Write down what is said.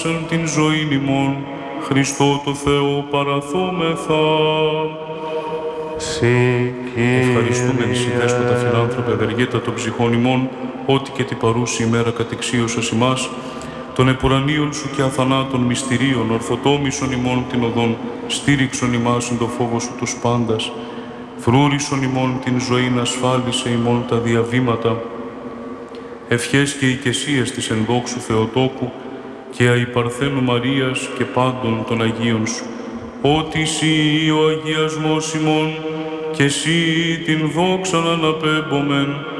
την ζωήν ημών, Χριστό το Θεό παραθόμεθα. Ευχαριστούμε εσύ, Δέσποτα φιλάνθρωπε, ευεργέτα των ψυχών ημών, ότι και την παρούση ημέρα κατεξίωσας ημάς, των επουρανίων σου και αθανάτων μυστηρίων, ορθοτόμησον ημών την οδόν, στήριξον ημάς εν το φόβο σου τους πάντας, φρούρισον ημών την ζωήν, ασφάλισε ημών τα διαβήματα, ευχές και οικεσίες της ενδόξου Θεοτόκου και αϊπαρθένου Μαρίας και πάντων των Αγίων σου, ότι εσύ ο αγιασμός ημών και εσύ την δόξαν αναπέμπομεν,